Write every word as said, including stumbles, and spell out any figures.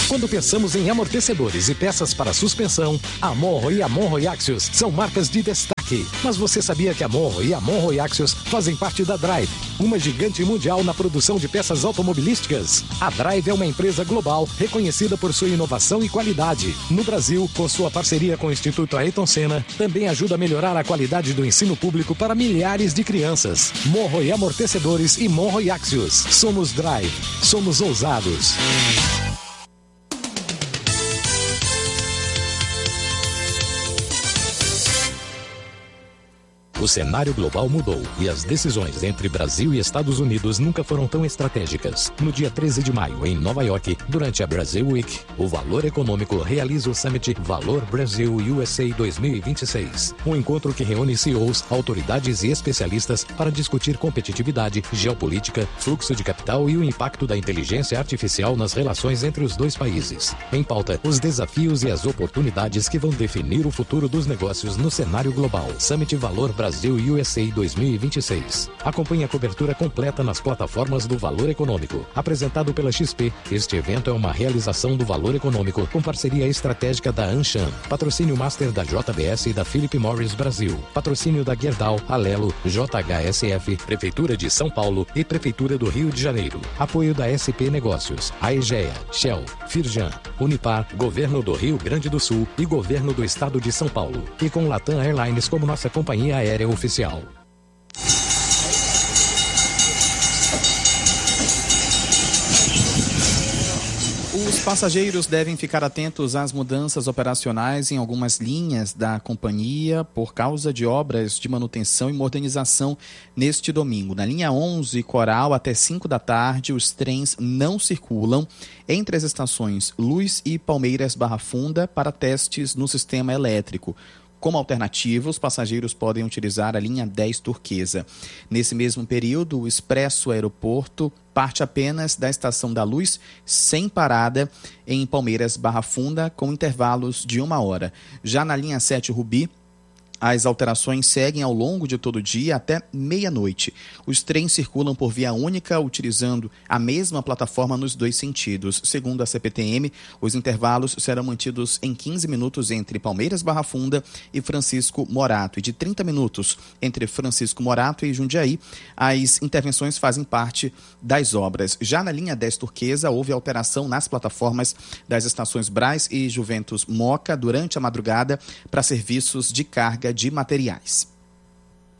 Quando pensamos em amortecedores e peças para suspensão, a Monroe e a Monroe Axios são marcas de destaque. Mas você sabia que a Monroe e a Monroe Axios fazem parte da Drive, uma gigante mundial na produção de peças automobilísticas? A Drive é uma empresa global reconhecida por sua inovação e qualidade. No Brasil, com sua parceria com o Instituto Ayrton Senna, também ajuda a melhorar a qualidade do ensino público para milhares de crianças. Monroe Amortecedores e Monroe Axios. Somos Drive. Somos ousados. O cenário global mudou e as decisões entre Brasil e Estados Unidos nunca foram tão estratégicas. No dia treze de maio, em Nova York, durante a Brasil Week, o Valor Econômico realiza o Summit Valor Brasil U S A dois mil e vinte e seis. Um encontro que reúne C E Os, autoridades e especialistas para discutir competitividade, geopolítica, fluxo de capital e o impacto da inteligência artificial nas relações entre os dois países. Em pauta, os desafios e as oportunidades que vão definir o futuro dos negócios no cenário global. Summit Valor Brasil Brasil U S A dois mil e vinte e seis. Acompanhe a cobertura completa nas plataformas do Valor Econômico. Apresentado pela X P, este evento é uma realização do Valor Econômico com parceria estratégica da Anshan, patrocínio master da J B S e da Philip Morris Brasil, patrocínio da Gerdau, Alelo, J H S F, Prefeitura de São Paulo e Prefeitura do Rio de Janeiro. Apoio da S P Negócios, Aegea, Shell, Firjan, Unipar, Governo do Rio Grande do Sul e Governo do Estado de São Paulo. E com Latam Airlines como nossa companhia aérea oficial. Os passageiros devem ficar atentos às mudanças operacionais em algumas linhas da companhia por causa de obras de manutenção e modernização neste domingo. Na linha onze Coral, até cinco da tarde, os trens não circulam entre as estações Luz e Palmeiras Barra Funda para testes no sistema elétrico. Como alternativa, os passageiros podem utilizar a linha dez Turquesa. Nesse mesmo período, o Expresso Aeroporto parte apenas da Estação da Luz, sem parada, em Palmeiras Barra Funda, com intervalos de uma hora. Já na linha sete Rubi, as alterações seguem ao longo de todo o dia até meia-noite. Os trens circulam por via única, utilizando a mesma plataforma nos dois sentidos. Segundo a C P T M, os intervalos serão mantidos em quinze minutos entre Palmeiras Barra Funda e Francisco Morato e de trinta minutos entre Francisco Morato e Jundiaí. As intervenções fazem parte das obras. Já na linha dez Turquesa, houve alteração nas plataformas das estações Brás e Juventus Moca durante a madrugada para serviços de carga de materiais.